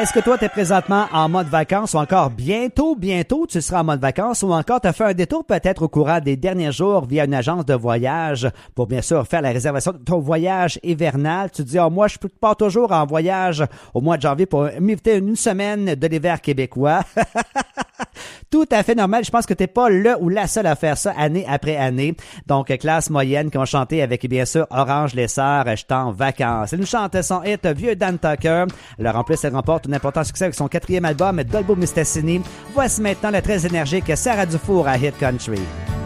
Est-ce que toi, tu es présentement en mode vacances ou encore bientôt, tu seras en mode vacances ou encore tu as fait un détour peut-être au courant des derniers jours via une agence de voyage pour bien sûr faire la réservation de ton voyage hivernal. Tu te dis, moi, je pars toujours en voyage au mois de janvier pour m'éviter une semaine de l'hiver québécois. Tout à fait normal. Je pense que t'es pas le ou la seule à faire ça année après année. Donc, classe moyenne qui ont chanté avec, bien sûr, Orange Les Sœurs, je suis en vacances. Elle nous chante son hit Vieux Dan Tucker. Alors, en plus, elle remporte un important succès avec son 4e album, Dolbo Mistassini. Voici maintenant la très énergique Sarah Dufour à Hit Country.